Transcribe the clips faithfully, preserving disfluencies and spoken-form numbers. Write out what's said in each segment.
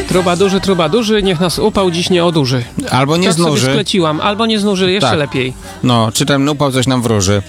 Trubadurzy, trubadurzy, niech nas upał dziś nie odurzy. Albo nie tak znuży. sobie skleciłam, albo nie znuży, jeszcze Tak. lepiej. No, czy ten upał coś nam wróży.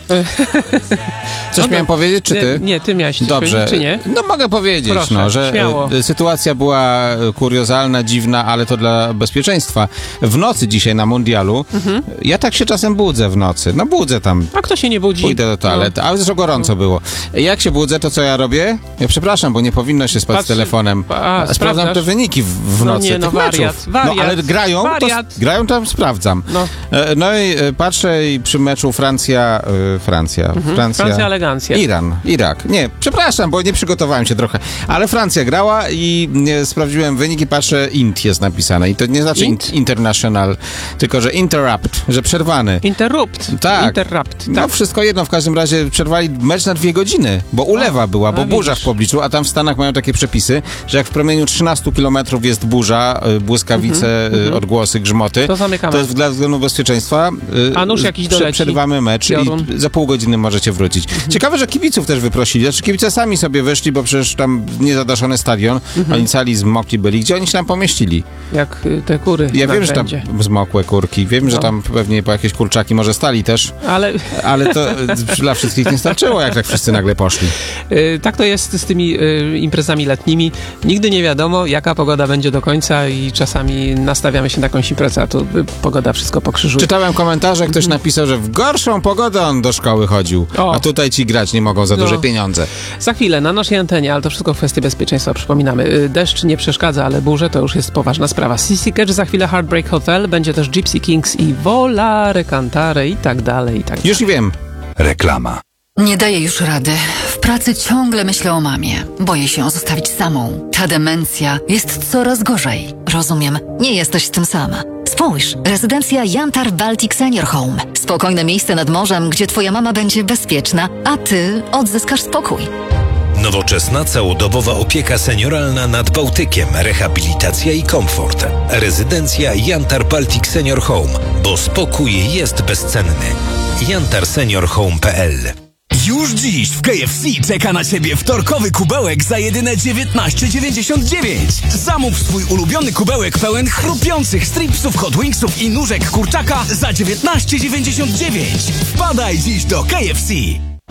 Coś No miałem to- powiedzieć, czy ty? Nie, nie ty miałeś coś Dobrze. powiedzieć, czy nie? No mogę powiedzieć, Proszę, no, że śmiało. e, sytuacja była kuriozalna, dziwna, ale to dla bezpieczeństwa. W nocy dzisiaj na mundialu, Mhm. ja tak się czasem budzę w nocy. No budzę tam, A kto się nie budzi? pójdę do toalety, ale zresztą gorąco było. Jak się budzę, to co ja robię? Ja przepraszam, bo nie powinno się spać z Patrzy- telefonem. A, Sprawdzam sprawdzasz? te wyniki w, w No nocy nie, no tych wariat, meczów. wariat, no ale grają, wariat. to grają, to sprawdzam. No. E, No i e, patrzę i przy meczu Francja, e, Francja, Francja, Francja elegancja. Iran, Irak. Nie, przepraszam, bo nie przygotowałem się trochę. Ale Francja grała i e, sprawdziłem wynik i patrzę, int jest napisane. I to nie znaczy Int? int? international, tylko że interrupt, że przerwany. Interrupt. Tak. Interrupt. No Tak. wszystko jedno, w każdym razie przerwali mecz na dwie godziny, bo ulewa była, bo a burza widzisz. w pobliżu, a tam w Stanach mają takie przepisy, że jak w promieniu trzynastu kilometrów jest burza, y, błyskawice, y, odgłosy, grzmoty, To zamykamy. to jest dla względu bezpieczeństwa. y, A nóż jakiś doleci. Przerywamy mecz Piorun. i za pół godziny możecie wrócić. Ciekawe, że kibiców też wyprosili. Znaczy kibice sami sobie wyszli, bo przecież tam niezadaszony stadion, oni cali zmokli byli. Gdzie oni się tam pomieścili? Jak y, te kury Ja na wiem, że tam rzędzie. zmokłe kurki, wiem, że No. tam pewnie po jakieś kurczaki może stali też. Ale Ale to y, dla wszystkich nie starczyło, jak tak wszyscy nagle poszli. y, tak to jest z tymi y, imprezami letnimi. Nigdy nie wiadomo, jaka pogoda będzie do końca i czasami nastawiamy się na jakąś imprezę, a tu y, pogoda wszystko pokrzyżuje. Czytałem komentarze, ktoś napisał, że w gorszą pogodę on do szkoły chodził, O. a tutaj ci grać nie mogą za No. duże pieniądze. Za chwilę na naszej antenie, ale to wszystko kwestie bezpieczeństwa, przypominamy. Y, Deszcz nie przeszkadza, ale burze to już jest poważna sprawa. Sissy Catch, za chwilę Heartbreak Hotel, będzie też Gypsy Kings i Volare Cantare i tak dalej, i tak dalej. Już i wiem. Reklama. Nie daję już rady. W pracy ciągle myślę o mamie. Boję się ją zostawić samą. Ta demencja jest coraz gorzej. Rozumiem. Nie jesteś z tym sama. Spójrz, rezydencja Yantar Baltic Senior Home. Spokojne miejsce nad morzem, gdzie twoja mama będzie bezpieczna, a ty odzyskasz spokój. Nowoczesna, całodobowa opieka senioralna nad Bałtykiem, rehabilitacja i komfort. Rezydencja Yantar Baltic Senior Home, bo spokój jest bezcenny. yantar senior home kropka p l. Już dziś w K F C czeka na Ciebie wtorkowy kubełek za jedyne dziewiętnaście dziewięćdziesiąt dziewięć. Zamów swój ulubiony kubełek pełen chrupiących stripsów, hot wingsów i nóżek kurczaka za dziewiętnaście dziewięćdziesiąt dziewięć. Wpadaj dziś do K F C.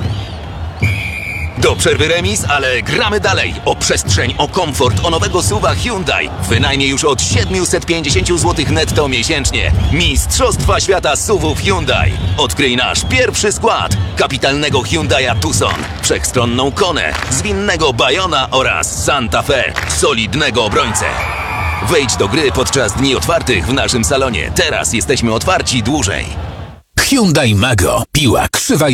Do przerwy remis, ale gramy dalej. O przestrzeń, o komfort, o nowego suwa Hyundai. Wynajmie już od siedemset pięćdziesiąt złotych netto miesięcznie. Mistrzostwa świata suwów Hyundai. Odkryj nasz pierwszy skład. Kapitalnego Hyundai'a Tucson, wszechstronną Konę, zwinnego Bayona oraz Santa Fe, solidnego obrońcę. Wejdź do gry podczas dni otwartych w naszym salonie. Teraz jesteśmy otwarci dłużej. Hyundai Mago. Piła krzywa